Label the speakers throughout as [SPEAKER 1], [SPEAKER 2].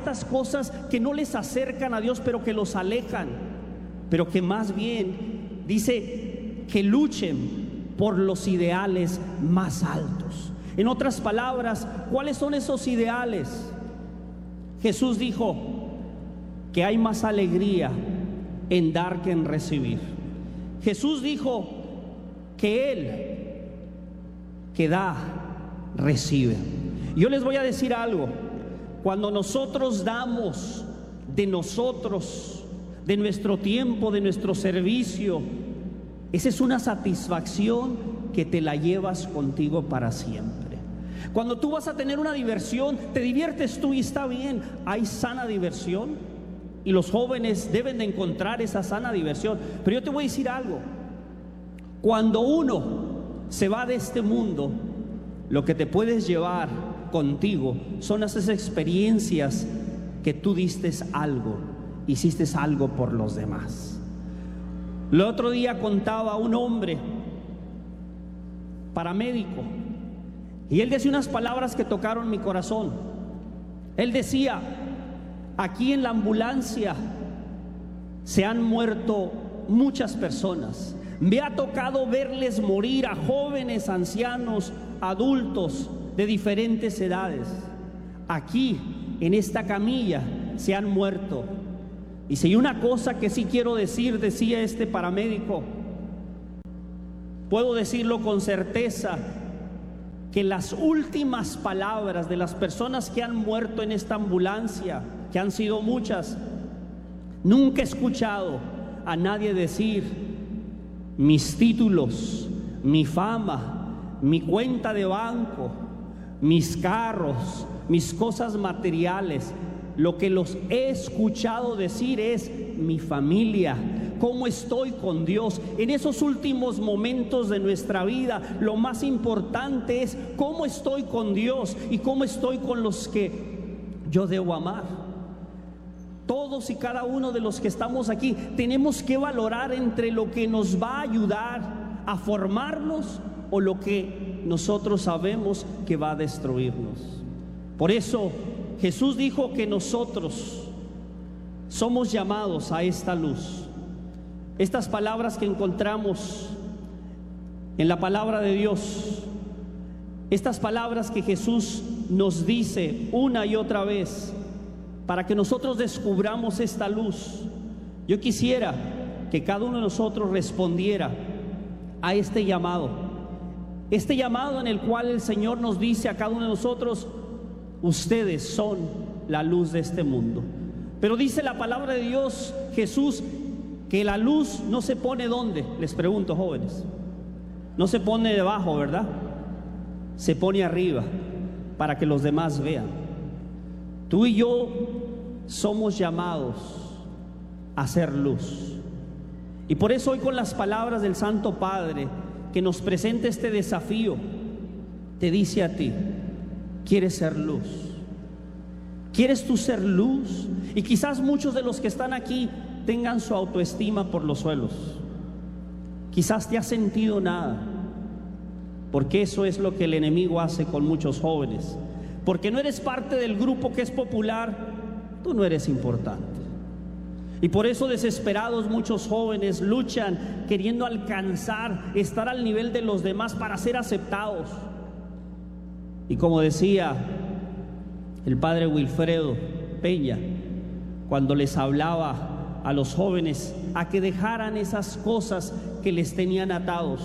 [SPEAKER 1] estas cosas que no les acercan a Dios, pero que los alejan, pero que más bien dice que luchen por los ideales más altos. En otras palabras, ¿cuáles son esos ideales? Jesús dijo que hay más alegría en dar que en recibir. Jesús dijo que Él que da, recibe. Yo les voy a decir algo: cuando nosotros damos de nosotros, de nuestro tiempo, de nuestro servicio, esa es una satisfacción que te la llevas contigo para siempre. Cuando tú vas a tener una diversión, te diviertes tú y está bien, hay sana diversión y los jóvenes deben de encontrar esa sana diversión. Pero yo te voy a decir algo: cuando uno se va de este mundo, lo que te puedes llevar contigo son esas experiencias que tú diste algo, hiciste algo por los demás. El otro día contaba un hombre paramédico y él decía unas palabras que tocaron mi corazón. Él decía: aquí en la ambulancia se han muerto muchas personas. Me ha tocado verles morir a jóvenes, ancianos, adultos de diferentes edades. Aquí, en esta camilla, se han muerto. Y si hay una cosa que sí quiero decir, decía este paramédico, puedo decirlo con certeza, que las últimas palabras de las personas que han muerto en esta ambulancia, que han sido muchas, nunca he escuchado a nadie decir: mis títulos, mi fama, mi cuenta de banco, mis carros, mis cosas materiales. Lo que los he escuchado decir es: mi familia, cómo estoy con Dios. En esos últimos momentos de nuestra vida, lo más importante es cómo estoy con Dios y cómo estoy con los que yo debo amar. Todos y cada uno de los que estamos aquí tenemos que valorar entre lo que nos va a ayudar a formarnos o lo que nosotros sabemos que va a destruirnos. Por eso Jesús dijo que nosotros somos llamados a esta luz. Estas palabras que encontramos en la palabra de Dios, estas palabras que Jesús nos dice una y otra vez para que nosotros descubramos esta luz. Yo quisiera que cada uno de nosotros respondiera a este llamado en el cual el Señor nos dice a cada uno de nosotros: ustedes son la luz de este mundo. Pero dice la palabra de Dios, Jesús, que la luz no se pone ¿dónde? Les pregunto, jóvenes. No se pone debajo, ¿verdad? Se pone arriba para que los demás vean. Tú y yo somos llamados a ser luz. Y por eso hoy, con las palabras del Santo Padre que nos presenta este desafío, te dice a ti: ¿quieres ser luz? ¿Quieres tú ser luz? Y quizás muchos de los que están aquí tengan su autoestima por los suelos. Quizás te has sentido nada, porque eso es lo que el enemigo hace con muchos jóvenes. Porque no eres parte del grupo que es popular, tú no eres importante. Y por eso desesperados muchos jóvenes luchan queriendo alcanzar, estar al nivel de los demás para ser aceptados. Y como decía el padre Wilfredo Peña, cuando les hablaba a los jóvenes a que dejaran esas cosas que les tenían atados.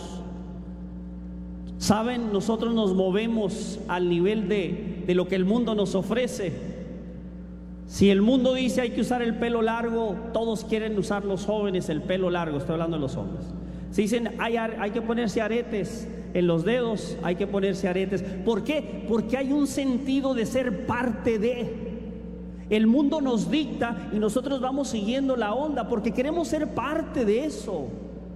[SPEAKER 1] Saben, nosotros nos movemos al nivel de lo que el mundo nos ofrece. Si el mundo dice hay que usar el pelo largo, todos quieren usar, los jóvenes, el pelo largo. Estoy hablando de los hombres. Si dicen hay que ponerse aretes en los dedos, hay que ponerse aretes. ¿Por qué? Porque hay un sentido de ser parte de. El mundo nos dicta y nosotros vamos siguiendo la onda porque queremos ser parte de eso.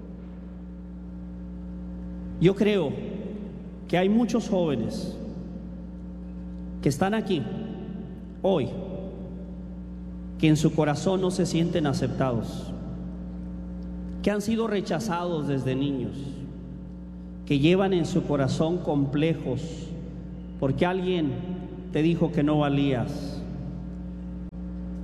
[SPEAKER 1] Yo creo que hay muchos jóvenes que están aquí hoy, que en su corazón no se sienten aceptados, que han sido rechazados desde niños, que llevan en su corazón complejos porque alguien te dijo que no valías,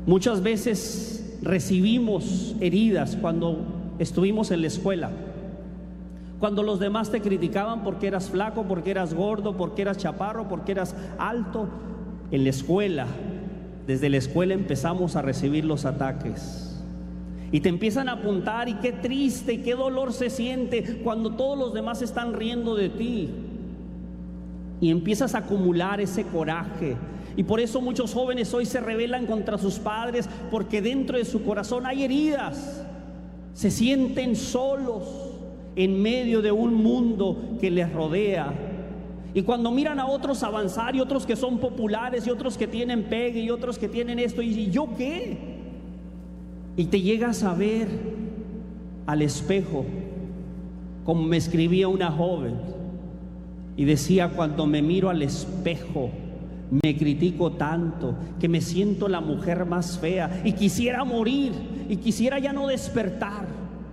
[SPEAKER 1] Muchas veces recibimos heridas cuando estuvimos en la escuela, cuando los demás te criticaban porque eras flaco, porque eras gordo, porque eras chaparro, porque eras alto. En la escuela, desde la escuela empezamos a recibir los ataques y te empiezan a apuntar, y qué triste, qué dolor se siente cuando todos los demás están riendo de ti, y empiezas a acumular ese coraje. Y por eso muchos jóvenes hoy se rebelan contra sus padres, porque dentro de su corazón hay heridas. Se sienten solos en medio de un mundo que les rodea. Y cuando miran a otros avanzar, y otros que son populares, y otros que tienen pegue, y otros que tienen esto, ¿y yo qué? Y te llegas a ver al espejo, como me escribía una joven, y decía: cuando me miro al espejo, me critico tanto que me siento la mujer más fea, y quisiera morir, y quisiera ya no despertar.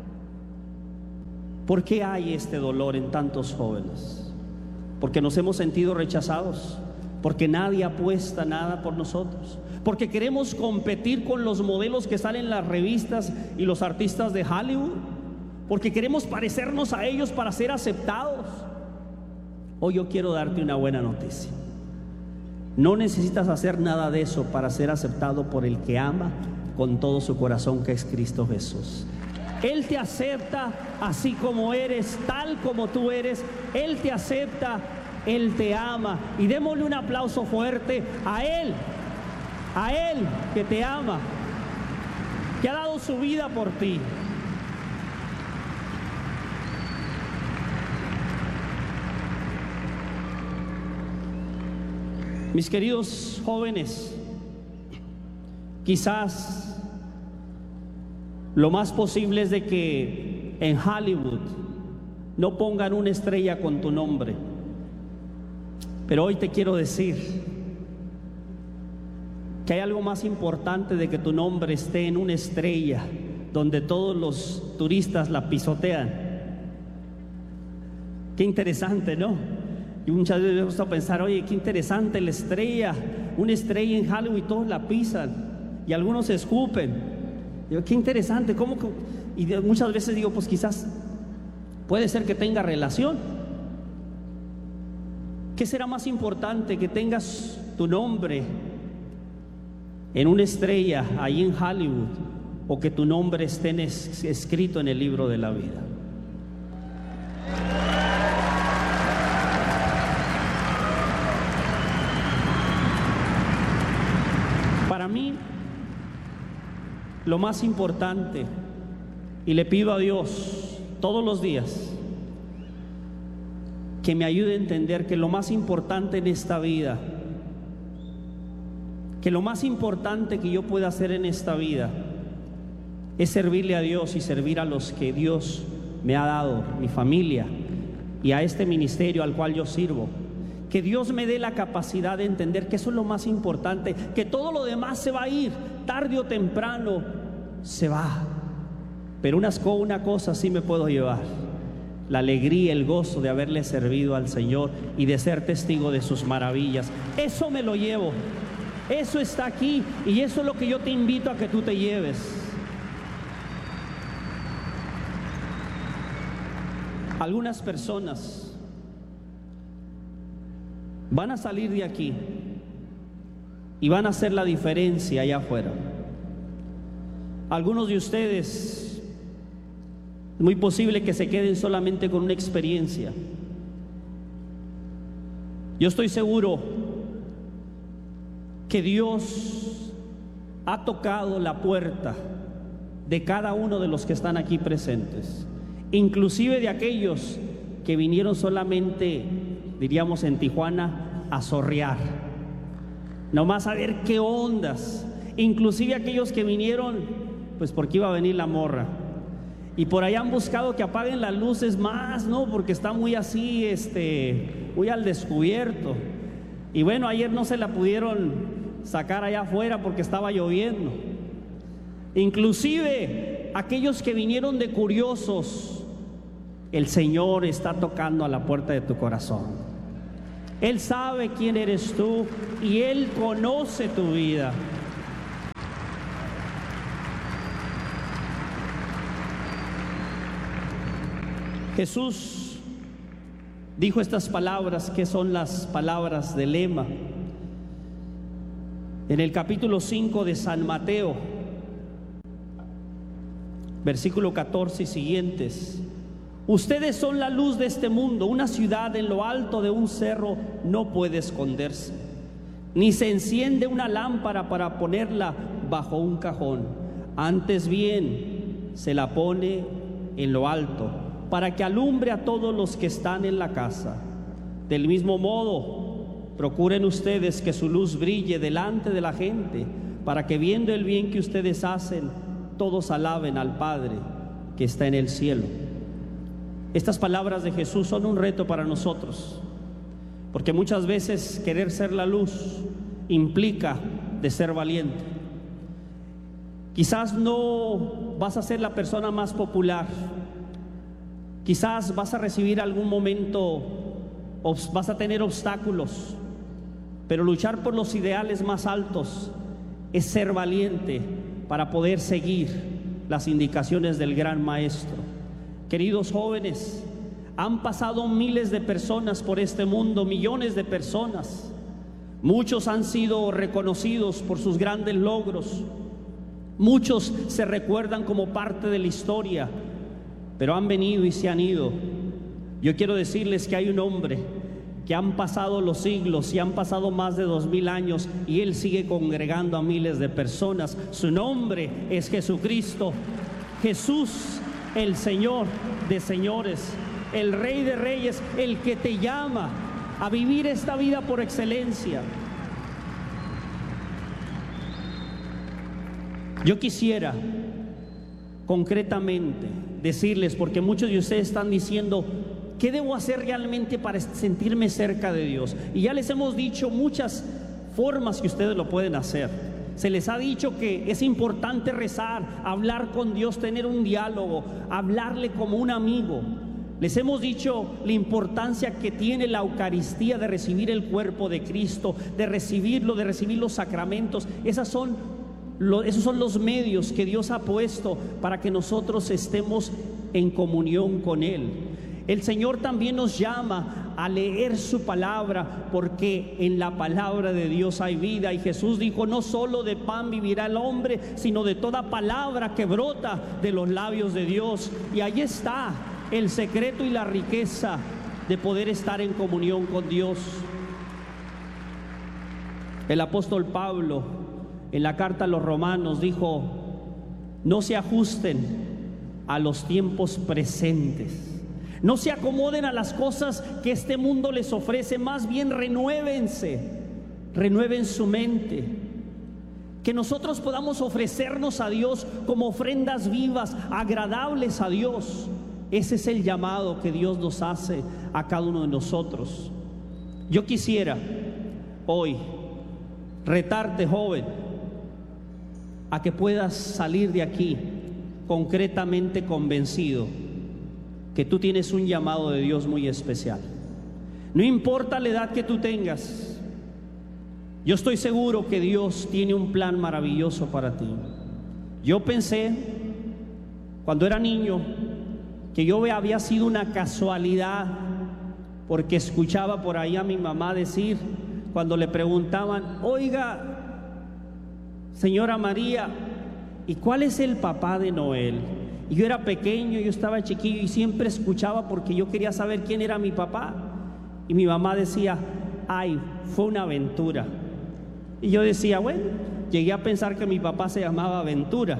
[SPEAKER 1] ¿Por qué hay este dolor en tantos jóvenes? Porque nos hemos sentido rechazados, porque nadie apuesta nada por nosotros, porque queremos competir con los modelos que salen en las revistas y los artistas de Hollywood, porque queremos parecernos a ellos para ser aceptados. Hoy yo quiero darte una buena noticia. No necesitas hacer nada de eso para ser aceptado por el que ama con todo su corazón, que es Cristo Jesús. Él te acepta así como eres, tal como tú eres. Él te acepta, Él te ama. Y démosle un aplauso fuerte a Él que te ama, que ha dado su vida por ti. Mis queridos jóvenes, quizás lo más posible es de que en Hollywood no pongan una estrella con tu nombre. Pero hoy te quiero decir que hay algo más importante de que tu nombre esté en una estrella donde todos los turistas la pisotean. Qué interesante, ¿no? Y muchas veces me gusta pensar: oye, qué interesante la estrella, una estrella en Hollywood, y todos la pisan y algunos se escupen. Digo, qué interesante, ¿cómo? Y muchas veces digo, pues quizás puede ser que tenga relación. ¿Qué será más importante, que tengas tu nombre en una estrella ahí en Hollywood, o que tu nombre esté escrito en el libro de la vida? Para mí, lo más importante, y le pido a Dios todos los días que me ayude a entender que lo más importante en esta vida, que lo más importante que yo pueda hacer en esta vida es servirle a Dios y servir a los que Dios me ha dado, mi familia, y a este ministerio al cual yo sirvo. Que Dios me dé la capacidad de entender que eso es lo más importante, que todo lo demás se va a ir, tarde o temprano se va. Pero una cosa sí me puedo llevar: la alegría, el gozo de haberle servido al Señor y de ser testigo de sus maravillas. Eso me lo llevo, eso está aquí, y eso es lo que yo te invito a que tú te lleves. Algunas personas van a salir de aquí y van a hacer la diferencia allá afuera. Algunos de ustedes, es muy posible que se queden solamente con una experiencia. Yo estoy seguro que Dios ha tocado la puerta de cada uno de los que están aquí presentes, inclusive de aquellos que vinieron solamente, diríamos en Tijuana, a zorrear, nomás a ver qué ondas. Inclusive aquellos que vinieron pues porque iba a venir la morra, y por allá han buscado que apaguen las luces más, ¿no? Porque está muy así, muy al descubierto. Y bueno, ayer no se la pudieron sacar allá afuera porque estaba lloviendo. Inclusive aquellos que vinieron de curiosos, el Señor está tocando a la puerta de tu corazón. Él sabe quién eres tú y Él conoce tu vida. Jesús dijo estas palabras, que son las palabras del lema, en el capítulo 5 de San Mateo, versículo 14 y siguientes. Ustedes son la luz de este mundo. Una ciudad en lo alto de un cerro no puede esconderse, ni se enciende una lámpara para ponerla bajo un cajón. Antes bien, se la pone en lo alto, para que alumbre a todos los que están en la casa. Del mismo modo, procuren ustedes que su luz brille delante de la gente, para que viendo el bien que ustedes hacen, todos alaben al Padre que está en el cielo. Estas palabras de Jesús son un reto para nosotros, porque muchas veces querer ser la luz implica de ser valiente. Quizás no vas a ser la persona más popular, quizás vas a recibir algún momento, vas a tener obstáculos, pero luchar por los ideales más altos es ser valiente para poder seguir las indicaciones del gran maestro. Queridos jóvenes, han pasado miles de personas por este mundo, millones de personas. Muchos han sido reconocidos por sus grandes logros, muchos se recuerdan como parte de la historia, pero han venido y se han ido. Yo quiero decirles que hay un hombre que han pasado los siglos y han pasado más de 2000 años y él sigue congregando a miles de personas. Su nombre es Jesucristo, Jesús, el Señor de señores, el Rey de reyes, el que te llama a vivir esta vida por excelencia. Yo quisiera concretamente decirles, porque muchos de ustedes están diciendo, ¿qué debo hacer realmente para sentirme cerca de Dios? Y ya les hemos dicho muchas formas que ustedes lo pueden hacer. Se les ha dicho que es importante rezar, hablar con Dios, tener un diálogo, hablarle como un amigo. Les hemos dicho la importancia que tiene la Eucaristía, de recibir el cuerpo de Cristo, de recibirlo, de recibir los sacramentos. esos son los medios que Dios ha puesto para que nosotros estemos en comunión con Él. El Señor también nos llama a leer su palabra, porque en la palabra de Dios hay vida. Y Jesús dijo, no solo de pan vivirá el hombre, sino de toda palabra que brota de los labios de Dios. Y ahí está el secreto y la riqueza de poder estar en comunión con Dios. El apóstol Pablo, en la carta a los Romanos, dijo, no se ajusten a los tiempos presentes, no se acomoden a las cosas que este mundo les ofrece, más bien renueven su mente. Que nosotros podamos ofrecernos a Dios como ofrendas vivas, agradables a Dios. Ese es el llamado que Dios nos hace a cada uno de nosotros. Yo quisiera hoy retarte, joven, a que puedas salir de aquí concretamente convencido que tú tienes un llamado de Dios muy especial. No importa la edad que tú tengas, yo estoy seguro que Dios tiene un plan maravilloso para ti. Yo pensé cuando era niño que yo había sido una casualidad, porque escuchaba por ahí a mi mamá decir, cuando le preguntaban, oiga, señora María, ¿y cuál es el papá de Noel? Y yo era pequeño, yo estaba chiquillo y siempre escuchaba porque yo quería saber quién era mi papá. Y mi mamá decía, ay, fue una aventura. Y yo decía, bueno, llegué a pensar que mi papá se llamaba Aventura.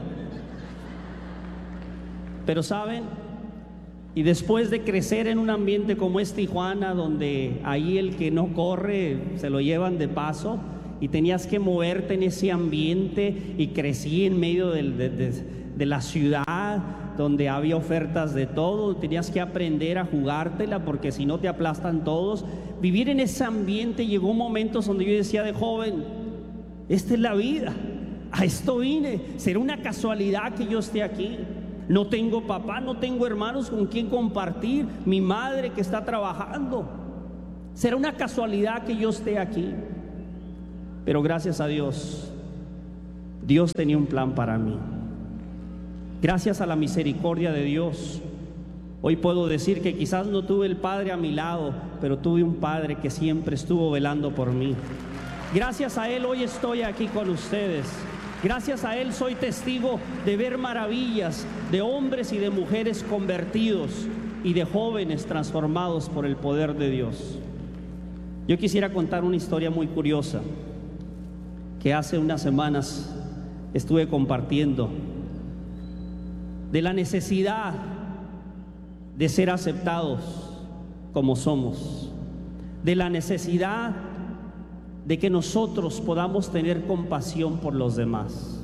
[SPEAKER 1] Pero saben, y después de crecer en un ambiente como es Tijuana, donde ahí el que no corre se lo llevan de paso, y tenías que moverte en ese ambiente, y crecí en medio de la ciudad, donde había ofertas de todo, tenías que aprender a jugártela, porque si no te aplastan todos. Vivir en ese ambiente, llegó momentos donde yo decía de joven, esta es la vida, a esto vine, será una casualidad que yo esté aquí. No tengo papá, no tengo hermanos con quien compartir, mi madre que está trabajando, será una casualidad que yo esté aquí. Pero gracias a Dios, Dios tenía un plan para mí. Gracias a la misericordia de Dios, Hoy puedo decir que quizás no tuve el Padre a mi lado, pero tuve un Padre que siempre estuvo velando por mí. Gracias a Él hoy estoy aquí con ustedes. Gracias a Él soy testigo de ver maravillas, de hombres y de mujeres convertidos y de jóvenes transformados por el poder de Dios. Yo quisiera contar una historia muy curiosa que hace unas semanas estuve compartiendo, de la necesidad de ser aceptados como somos, de la necesidad de que nosotros podamos tener compasión por los demás.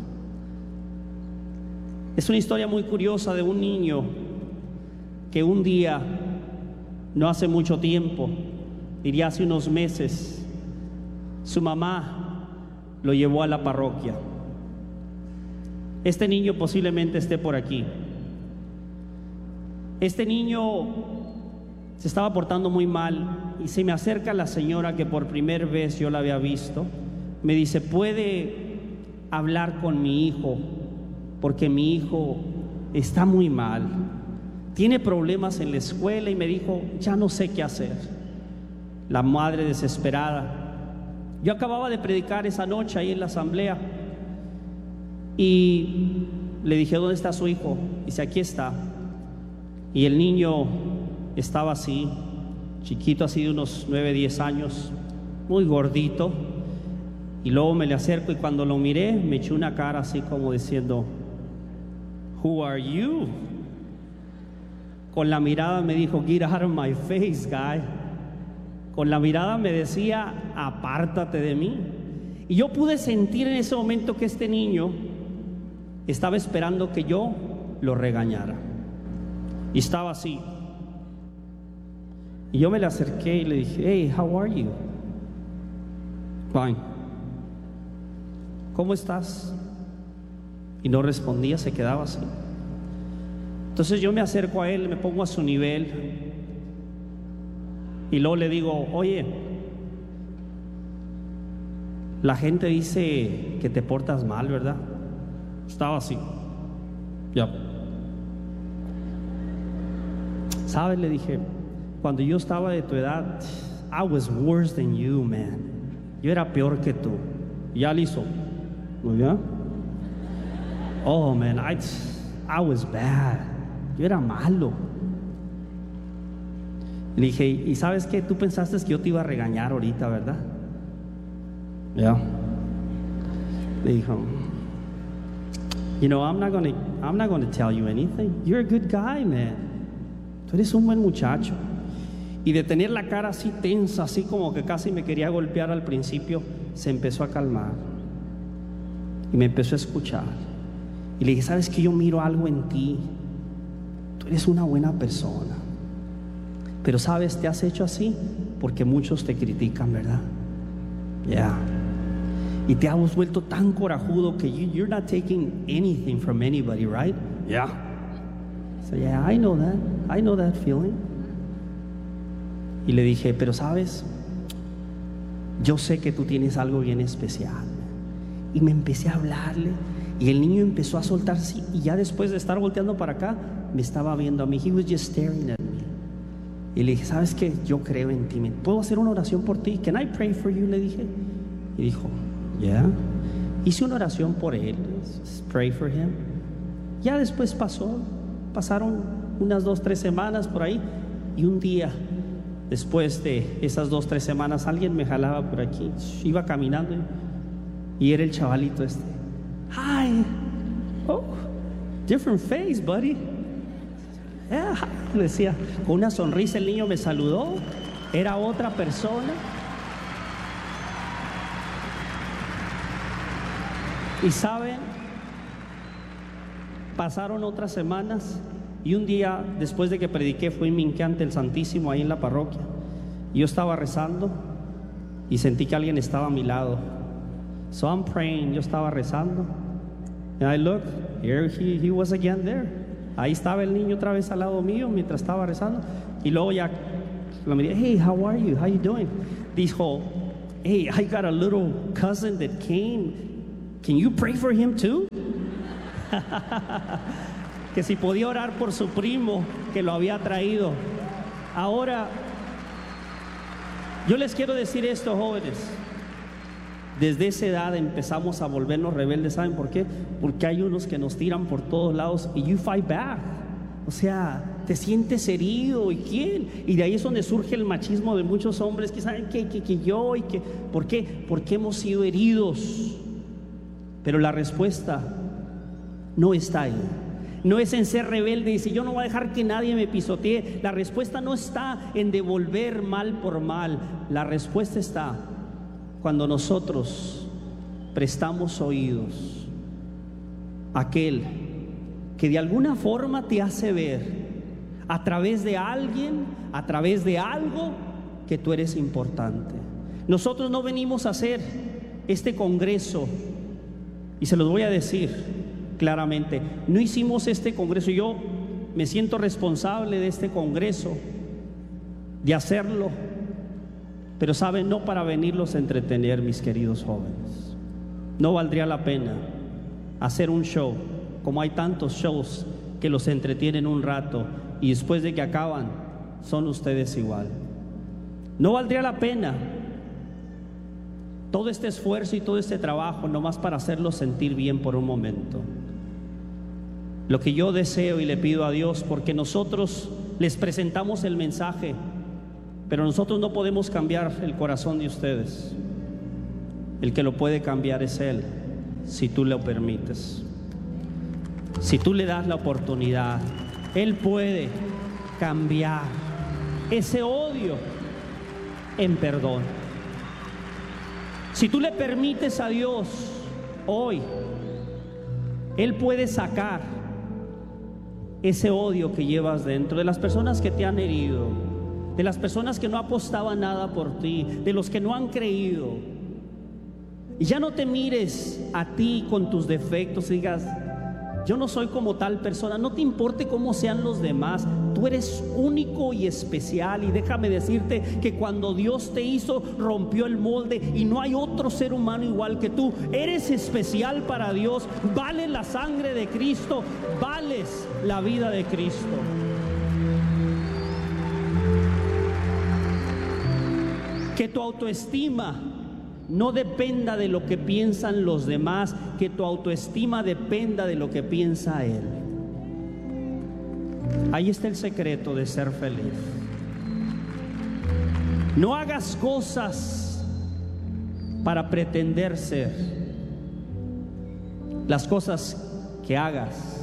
[SPEAKER 1] Es una historia muy curiosa de un niño que un día, no hace mucho tiempo, diría hace unos meses, su mamá lo llevó a la parroquia. Este niño posiblemente esté por aquí. Este niño se estaba portando muy mal y se me acerca la señora que por primera vez yo la había visto. Me dice: ¿puede hablar con mi hijo? Porque mi hijo está muy mal, tiene problemas en la escuela. Y me dijo: ya no sé qué hacer. La madre desesperada. Yo acababa de predicar esa noche ahí en la asamblea y le dije: ¿dónde está su hijo? Dice: aquí está. Y el niño estaba así, chiquito, así de unos 9, 10 años, muy gordito. Y luego me le acerco y cuando lo miré me echó una cara así como diciendo: Who are you? Con la mirada me dijo: Get out of my face, guy. Con la mirada me decía: apártate de mí. Y yo pude sentir en ese momento que este niño estaba esperando que yo lo regañara. Y estaba así. Y yo me le acerqué y le dije: Hey, how are you? Fine. ¿Cómo estás? Y no respondía, se quedaba así. Entonces yo me acerco a él, me pongo a su nivel y luego le digo: oye, la gente dice que te portas mal, ¿verdad? Estaba así. Ya. ¿Sabes? Le dije: cuando yo estaba de tu edad, I was worse than you, man. Yo era peor que tú. Ya le hizo. ¿Ya? Oh, man, I was bad. Yo era malo. Le dije: ¿y sabes qué? Tú pensaste que yo te iba a regañar ahorita, ¿verdad? Ya. Le dijo: You know, I'm not gonna tell you anything. You're a good guy, man. Tú eres un buen muchacho. Y de tener la cara así tensa, así como que casi me quería golpear al principio, se empezó a calmar y me empezó a escuchar. Y le dije: ¿sabes qué? Yo miro algo en ti. Tú eres una buena persona, pero sabes, te has hecho así porque muchos te critican, ¿verdad? Yeah. Y te has vuelto tan corajudo que you're not taking anything from anybody, right? Yeah. So yeah, I know that feeling. Y le dije: pero sabes, yo sé que tú tienes algo bien especial. Y me empecé a hablarle y el niño empezó a soltarse. Y ya después de estar volteando para acá, me estaba viendo a mí. He was just staring at me. Y le dije: ¿sabes qué? Yo creo en ti. ¿Puedo hacer una oración por ti? Can I pray for you? Le dije. Y dijo: yeah. Hice una oración por él. Just pray for him. Ya después pasaron unas 2, 3 semanas por ahí. Y un día, después de esas 2, 3 semanas, alguien me jalaba por aquí. Iba caminando y era el chavalito este. Hi. Oh, different face, buddy. Yeah, hi. Le decía, con una sonrisa el niño me saludó. Era otra persona. Y saben, pasaron otras semanas y un día después de que prediqué fui y me hinqué ante el Santísimo ahí en la parroquia. Y yo estaba rezando y sentí que alguien estaba a mi lado. So I'm praying, yo estaba rezando. And I looked, here he was again there. Ahí estaba el niño otra vez al lado mío mientras estaba rezando. Y luego ya lo miré: hey, how are you? How you doing? Dijo: hey, I got a little cousin that came. Can you pray for him too? que si podía orar por su primo que lo había traído. Ahora, yo les quiero decir esto, jóvenes. Desde esa edad empezamos a volvernos rebeldes. ¿Saben por qué? Porque hay unos que nos tiran por todos lados y you fight back. O sea, te sientes herido. ¿Y quién? Y de ahí es donde surge el machismo de muchos hombres que saben que yo y que... ¿Por qué? Porque hemos sido heridos. Pero la respuesta no está ahí. No es en ser rebelde y decir yo no voy a dejar que nadie me pisotee. La respuesta no está en devolver mal por mal. La respuesta está cuando nosotros prestamos oídos a aquel que de alguna forma te hace ver a través de alguien, a través de algo, que tú eres importante. Nosotros no venimos a hacer este congreso, y se los voy a decir claramente, no hicimos este congreso. Yo me siento responsable de este congreso, de hacerlo, pero saben, no para venirlos a entretener, mis queridos jóvenes. No valdría la pena hacer un show, como hay tantos shows que los entretienen un rato y después de que acaban son ustedes igual. No valdría la pena todo este esfuerzo y todo este trabajo nomás para hacerlos sentir bien por un momento. Lo que yo deseo y le pido a Dios, porque nosotros les presentamos el mensaje, pero nosotros no podemos cambiar el corazón de ustedes. El que lo puede cambiar es Él, si tú lo permites. Si tú le das la oportunidad, Él puede cambiar ese odio en perdón. Si tú le permites a Dios hoy, Él puede sacar ese odio que llevas dentro, de las personas que te han herido, de las personas que no apostaban nada por ti, de los que no han creído. Y ya no te mires a ti con tus defectos y digas yo no soy como tal persona. No te importe cómo sean los demás. Tú eres único y especial. Y déjame decirte que cuando Dios te hizo, rompió el molde y no hay otro ser humano igual que tú. Eres especial para Dios. Vales la sangre de Cristo. Vales la vida de Cristo. Que tu autoestima no dependa de lo que piensan los demás, que tu autoestima dependa de lo que piensa Él. Ahí está el secreto de ser feliz. No hagas cosas para pretender ser. Las cosas que hagas,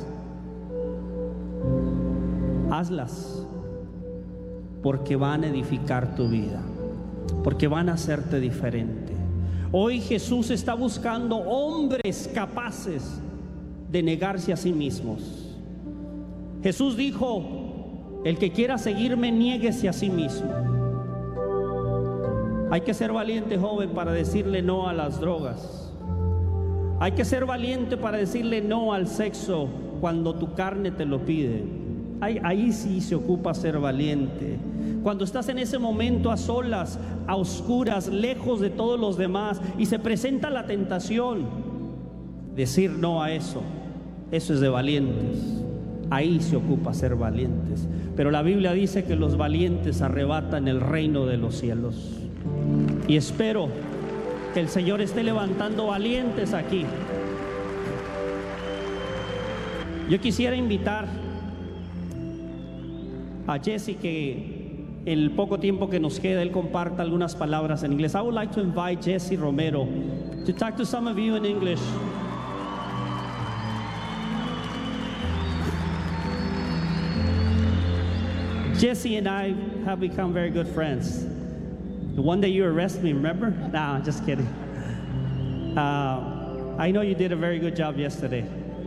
[SPEAKER 1] hazlas porque van a edificar tu vida, porque van a hacerte diferente. Hoy Jesús está buscando hombres capaces de negarse a sí mismos. Jesús dijo: el que quiera seguirme, niéguese a sí mismo. Hay que ser valiente, joven, para decirle no a las drogas. Hay que ser valiente para decirle no al sexo cuando tu carne te lo pide. Ahí sí se ocupa ser valiente. Cuando estás en ese momento a solas, a oscuras, lejos de todos los demás, y se presenta la tentación, decir no a eso, eso es de valientes. Ahí se ocupa ser valientes. Pero la Biblia dice que los valientes arrebatan el reino de los cielos. Y espero que el Señor esté levantando valientes aquí. Yo quisiera invitar a Jesse que el poco tiempo que nos queda, él comparta algunas palabras en inglés. I would like to invite Jesse Romero to talk to some of you in English. Jesse and I have become very good friends. The one day you arrested me, remember? Nah, just kidding. I know you did a very good job yesterday.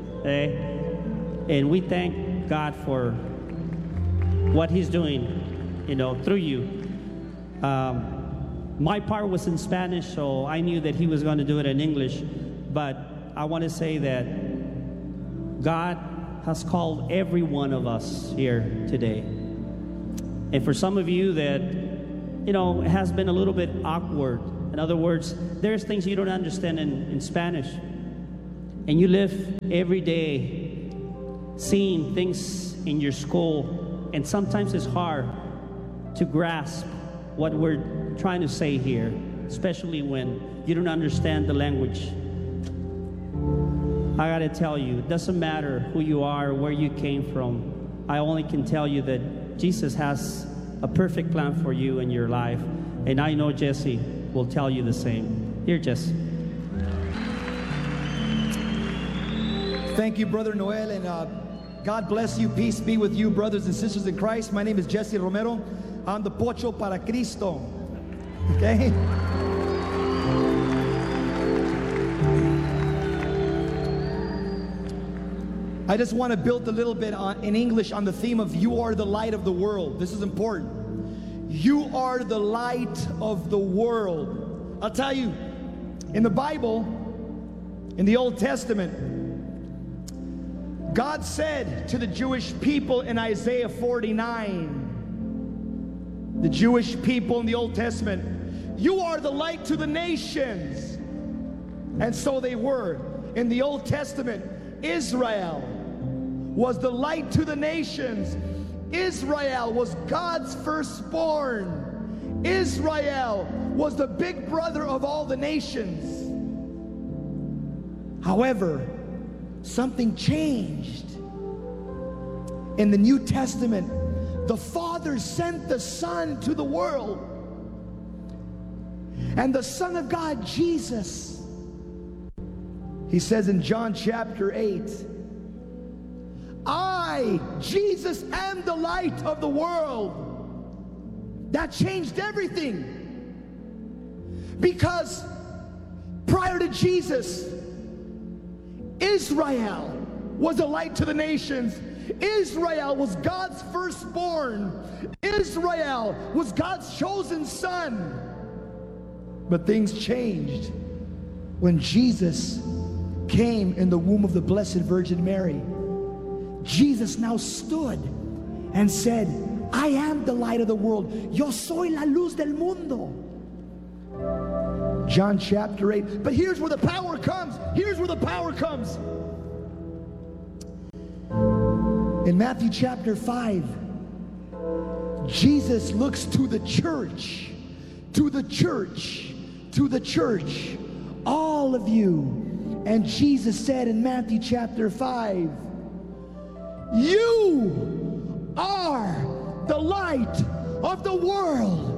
[SPEAKER 1] And we thank God for what He's doing, through you. My part was in Spanish, so I knew that he was going to do it in English. But I want to say that God has called every one of us here today. And for some of you that, it has been a little bit awkward. In other words, there's things you don't understand in Spanish. And you live every day seeing things in your school, and sometimes it's hard to grasp what we're trying to say here, especially when you don't understand the language. I gotta tell you, it doesn't matter who you are, where you came from. I only can tell you that Jesus has a perfect plan for you in your life. And I know Jesse will tell you the same. Here, Jesse.
[SPEAKER 2] Thank you, Brother Noel, and God bless you. Peace be with you, brothers and sisters in Christ. My name is Jesse Romero. I'm the Pocho para Cristo. Okay? I just want to build a little bit in English on the theme of you are the light of the world. This is important. You are the light of the world. I'll tell you, in the Bible, in the Old Testament, God said to the Jewish people in Isaiah 49, the Jewish people in the Old Testament, you are the light to the nations. And so they were. In the Old Testament, Israel was the light to the nations. Israel was God's firstborn. Israel was the big brother of all the nations. However, something changed. In the New Testament, the Father sent the Son to the world. And the Son of God, Jesus, he says in John chapter 8, I, Jesus, am the light of the world. That changed everything. Because prior to Jesus, Israel was a light to the nations. Israel was God's firstborn. Israel was God's chosen son. But things changed when Jesus came in the womb of the Blessed Virgin Mary. Jesus now stood and said, I am the light of the world. Yo soy la luz del mundo. John chapter 8. But here's where the power comes. Here's where the power comes. In Matthew chapter 5, Jesus looks to the church, to the church, to the church, all of you. And Jesus said in Matthew chapter 5, you are the light of the world.